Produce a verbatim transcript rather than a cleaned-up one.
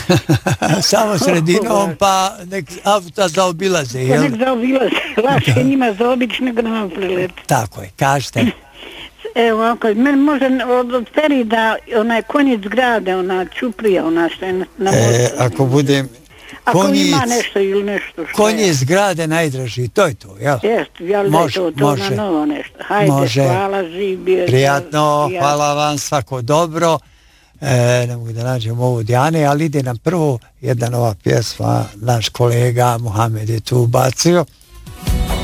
Samo sredinom, pa nek auta zaobilaze, jel? Pa nek zaobilaze, lakše njima zaobići nego da vam prileti. Tako je, kažete. Evo, ako meni može od, od perida, onaj konjic grade, ona čuprija, ona što je na, na e, ako budem... Ako konjic, ima nešto ili nešto što konjic grade najdraži, to je to, jel? Jest, jel da je to, to može. Na novo nešto. Hajde, može. Hvala, živ bio. Prijatno, ja. Hvala vam, svako dobro. E, ne mogu da nađem ovu Dijane, ali ide nam prvo jedna nova pjesma, naš kolega Muhamed je tu bacio.